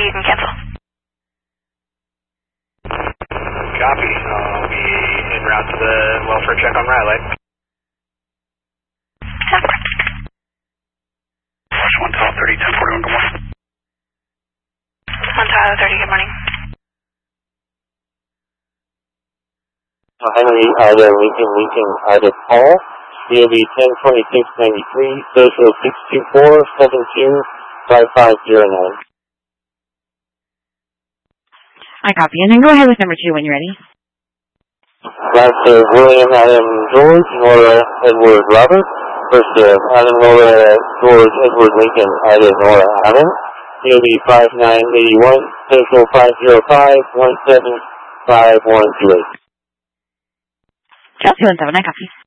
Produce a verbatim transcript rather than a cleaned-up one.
you can cancel. Copy. I'll be en route to the welfare check on Riley. one Tyler thirty, ten forty-one, good morning. one Tyler thirty, good morning. Henry, Ida, Lincoln, Lincoln, Ida, Paul. C O B ten twenty-six ninety-three, social six two four seven two five five zero nine. I copy. And then go ahead with number two when you're ready. Last of William, Adam, George, Nora, Edward, Robert. First of Adam, Nora, George, Edward, Lincoln, Ida, Nora, Adam. C O B five nine eight one, social five zero five one seven five one two eight. Chelsea one seven, I copy.